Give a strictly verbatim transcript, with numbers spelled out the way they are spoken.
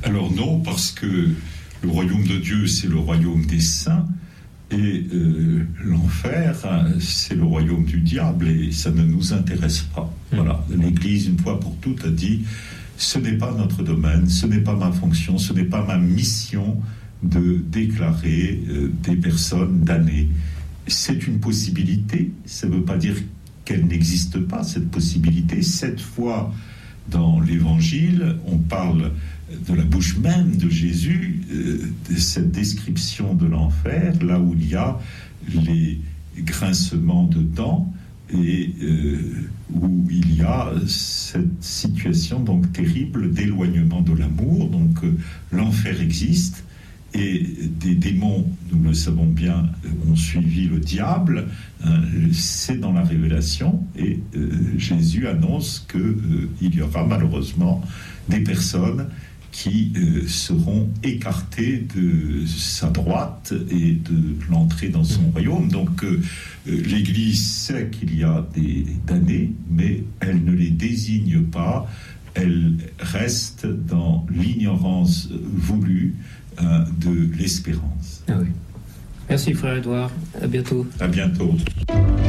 Alors non, parce que le royaume de Dieu, c'est le royaume des saints, et euh, l'enfer, c'est le royaume du diable, et ça ne nous intéresse pas. Mmh. Voilà. L'Église, une fois pour toutes, a dit, ce n'est pas notre domaine, ce n'est pas ma fonction, ce n'est pas ma mission de déclarer euh, des personnes damnées. C'est une possibilité, ça ne veut pas dire qu'elle n'existe pas, cette possibilité. Cette fois, dans l'Évangile, on parle de la bouche même de Jésus, euh, de cette description de l'enfer, là où il y a les grincements de dents et euh, où il y a cette situation donc terrible d'éloignement de l'amour. Donc euh, l'enfer existe et des démons, nous le savons bien, ont suivi le diable. Hein, c'est dans la Révélation, et euh, Jésus annonce que euh, il y aura malheureusement des personnes qui euh, seront écartés de sa droite et de l'entrée dans son royaume. Donc euh, l'Église sait qu'il y a des damnés, mais elle ne les désigne pas, elle reste dans l'ignorance voulue euh, de l'espérance. Ah oui. Merci frère Édouard, à bientôt. À bientôt.